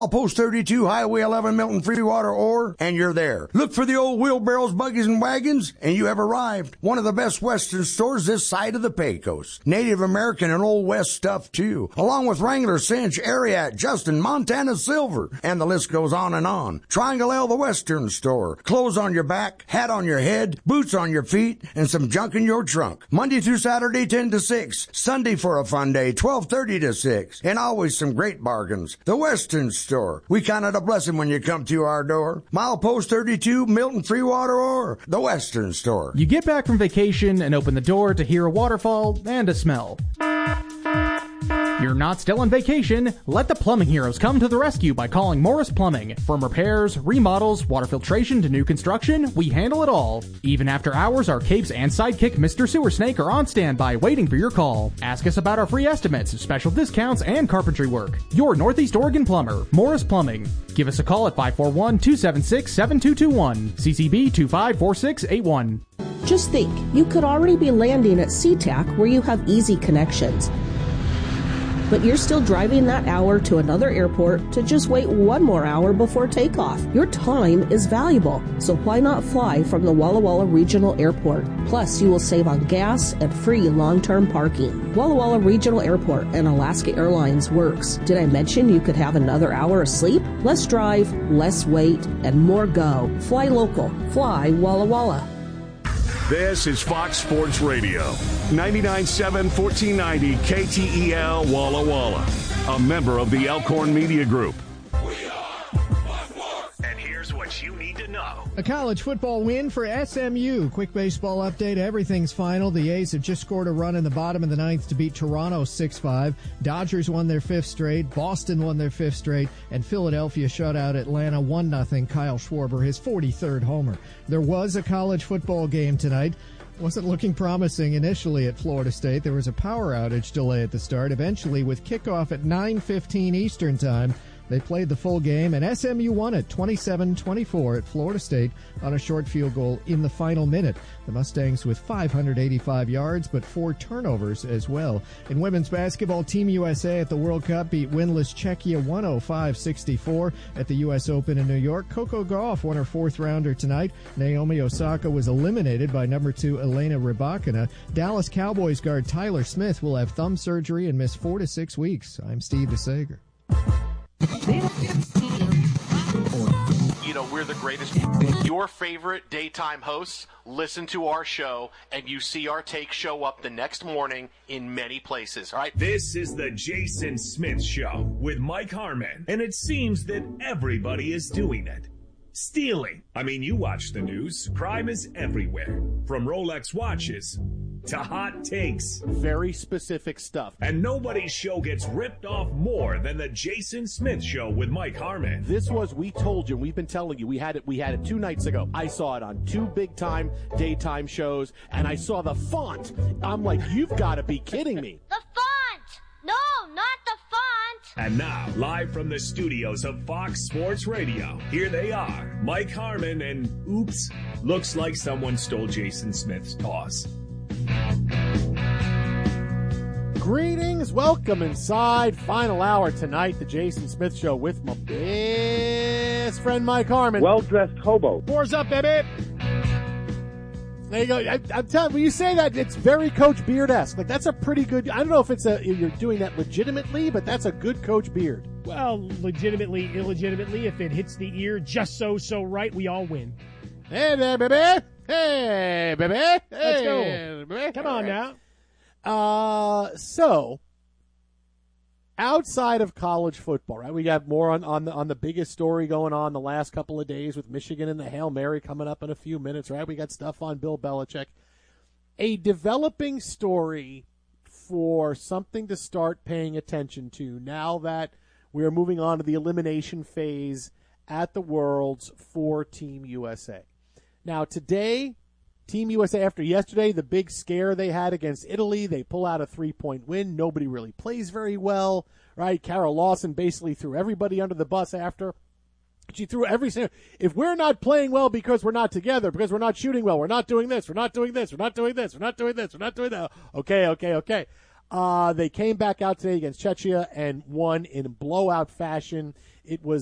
Post 32, Highway 11, Milton Freewater, Ore, and you're there. Look for the old wheelbarrows, buggies, and wagons, and you have arrived. One of the best Western stores this side of the Pecos. Native American and Old West stuff, too. Along with Wrangler, Cinch, Ariat, Justin, Montana Silver, and the list goes on and on. Triangle L, the Western store. Clothes on your back, hat on your head, boots on your feet, and some junk in your trunk. Monday through Saturday, 10 to 6. Sunday for a fun day, 12:30 to 6. And always some great bargains. The Western store. We count it a blessing when you come to our door. Milepost 32, Milton Freewater, or the Western store. You get back from vacation and open the door to hear a waterfall and a smell. You're not still on vacation. Let the plumbing heroes come to the rescue by calling Morris Plumbing. From repairs, remodels, water filtration to new construction, we handle it all. Even after hours, our capes and sidekick Mr. Sewer Snake are on standby waiting for your call. Ask us about our free estimates, special discounts, and carpentry work. Your Northeast Oregon plumber, Morris Plumbing. Give us a call at 541-276-7221. CCB 254681. Just think, you could already be landing at SeaTac where you have easy connections. But you're still driving that hour to another airport to just wait one more hour before takeoff. Your time is valuable, so why not fly from the Walla Walla Regional Airport? Plus, you will save on gas and free long-term parking. Walla Walla Regional Airport and Alaska Airlines works. Did I mention you could have another hour of sleep? Less drive, less wait, and more go. Fly local. Fly Walla Walla. This is Fox Sports Radio, 99.7, 1490 KTEL Walla Walla, a member of the Elkhorn Media Group. We are one more. And here's what you need to know. A college football win for SMU. Quick baseball update. Everything's final. The A's have just scored a run in the bottom of the ninth to beat Toronto 6-5. Dodgers won their fifth straight. Boston won their fifth straight. And Philadelphia shut out Atlanta 1-0. Kyle Schwarber, his 43rd homer. There was a college football game tonight. Wasn't looking promising initially at Florida State. There was a power outage delay at the start. Eventually, with kickoff at 9:15 Eastern Time, they played the full game, and SMU won it 27-24 at Florida State on a short field goal in the final minute. The Mustangs with 585 yards, but 4 turnovers as well. In women's basketball, Team USA at the World Cup beat winless Czechia 105-64 at the U.S. Open in New York. Coco Gauff won her 4th rounder tonight. Naomi Osaka was eliminated by number 2 Elena Rybakina. Dallas Cowboys guard Tyler Smith will have thumb surgery and miss 4 to 6 weeks. I'm Steve DeSager. You know, we're the greatest. Your favorite daytime hosts listen to our show, and you see our take show up the next morning in many places, all right? This is the Jason Smith Show with Mike Harmon, and it seems that everybody is doing it. Stealing. I mean, you watch the news. Crime is everywhere. From Rolex watches to hot takes. Very specific stuff. And nobody's show gets ripped off more than the Jason Smith Show with Mike Harmon. This was, we told you, we've been telling you, we had it 2 nights ago. I saw it on 2 big-time daytime shows, and I saw the font. I'm like, you've got to be kidding me. The font! No, not the font! And now, live from the studios of Fox Sports Radio, here they are, Mike Harmon and, oops, looks like someone stole Jason Smith's toss. Greetings, welcome inside. Final hour tonight, the Jason Smith Show with my best friend Mike Harmon. Well-dressed hobo. What's up, baby? There you go. I'm telling you, when you say that, it's very Coach Beard-esque. Like, that's a pretty good, I don't know if you're doing that legitimately, but that's a good Coach Beard. Well, legitimately, illegitimately, if it hits the ear just so right, we all win. Hey there, baby. Hey, baby. Hey, let's go. Baby. Come on now. So, outside of college football, right? We got more on the biggest story going on the last couple of days with Michigan and the Hail Mary coming up in a few minutes, right? We got stuff on Bill Belichick. A developing story for something to start paying attention to now that we are moving on to the elimination phase at the Worlds for Team USA. Now, today, Team USA, after yesterday, the big scare they had against Italy, they pull out a 3-point win. Nobody really plays very well, right? Carol Lawson basically threw everybody under the bus after. She threw every single. If we're not playing well because we're not together, because we're not shooting well, we're not doing this, we're not doing this, we're not doing this, we're not doing this, we're not doing that. Okay. They came back out today against Czechia and won in blowout fashion it was